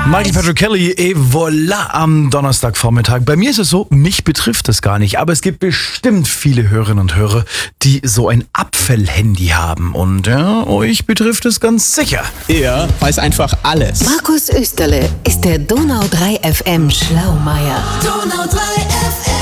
Michael Patrick Kelly, et voilà am Donnerstagvormittag. Bei mir ist es so, mich betrifft das gar nicht, aber es gibt bestimmt viele Hörerinnen und Hörer, die so ein Apfelhandy haben. Und ja, euch betrifft es ganz sicher. Er weiß einfach alles. Markus Österle ist der Donau 3 FM Schlaumeier. Donau 3 FM.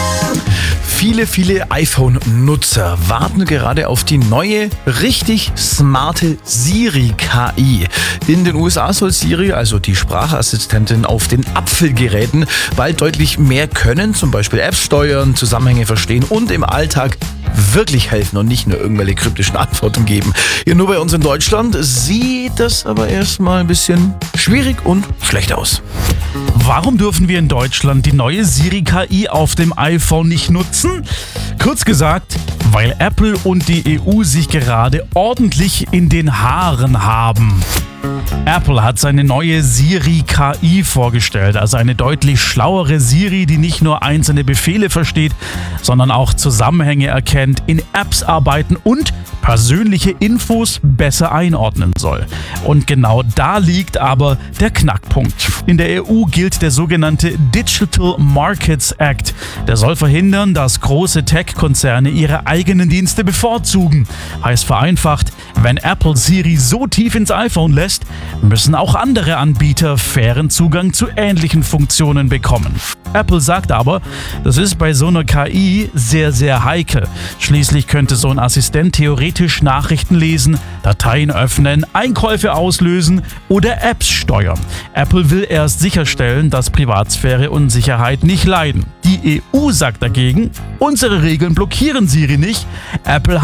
Viele iPhone-Nutzer warten gerade auf die neue, richtig smarte Siri-KI. In den USA soll Siri, also die Sprachassistentin auf den Apfelgeräten, bald deutlich mehr können, zum Beispiel Apps steuern, Zusammenhänge verstehen und im Alltag wirklich helfen und nicht nur irgendwelche kryptischen Antworten geben. Hier nur bei uns in Deutschland sieht das aber erstmal ein bisschen schwierig und schlecht aus. Warum dürfen wir in Deutschland die neue Siri-KI auf dem iPhone nicht nutzen? Kurz gesagt, weil Apple und die EU sich gerade ordentlich in den Haaren haben. Apple hat seine neue Siri-KI vorgestellt, also eine deutlich schlauere Siri, die nicht nur einzelne Befehle versteht, sondern auch Zusammenhänge erkennt, in Apps arbeiten und persönliche Infos besser einordnen soll. Und genau da liegt aber der Knackpunkt. In der EU gilt der sogenannte Digital Markets Act. Der soll verhindern, dass große Tech-Konzerne ihre eigenen Dienste bevorzugen. Heißt vereinfacht, wenn Apple Siri so tief ins iPhone lässt, müssen auch andere Anbieter fairen Zugang zu ähnlichen Funktionen bekommen. Apple sagt aber, das ist bei so einer KI sehr, sehr heikel. Schließlich könnte so ein Assistent theoretisch Nachrichten lesen, Dateien öffnen, Einkäufe auslösen oder Apps steuern. Apple will erst sicherstellen, dass Privatsphäre und Sicherheit nicht leiden. Die EU sagt dagegen, unsere Regeln blockieren Siri nicht. Apple